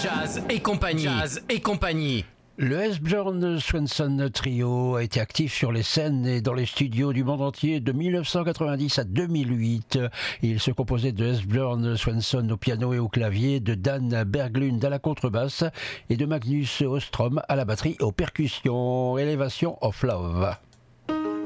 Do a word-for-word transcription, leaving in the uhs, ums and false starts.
Jazz et compagnie. Jazz et compagnie. Le Esbjörn Svensson Trio a été actif sur les scènes et dans les studios du monde entier de mille neuf cent quatre-vingt-dix à deux mille huit. Il se composait de Esbjörn Svensson au piano et au clavier, de Dan Berglund à la contrebasse et de Magnus Åström à la batterie et aux percussions. Elevation of Love.